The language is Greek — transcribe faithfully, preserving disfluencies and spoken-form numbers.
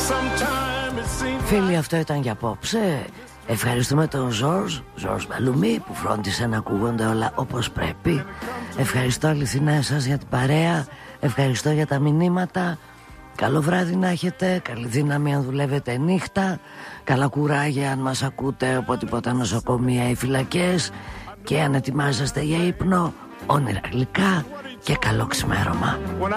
Φίλοι, αυτό ήταν για απόψε. Ευχαριστούμε τον Ζορζ, Ζορζ Μπαλουμί, που φρόντισε να ακούγονται όλα όπως πρέπει. Ευχαριστώ αληθινά εσάς για την παρέα. Ευχαριστώ για τα μηνύματα. Καλό βράδυ να έχετε. Καλή δύναμη αν δουλεύετε νύχτα. Καλά κουράγια αν μας ακούτε από τίποτα νοσοκομεία ή φυλακές. Και αν ετοιμάζεστε για ύπνο, όνειρα γλυκά και καλό ξημέρωμα.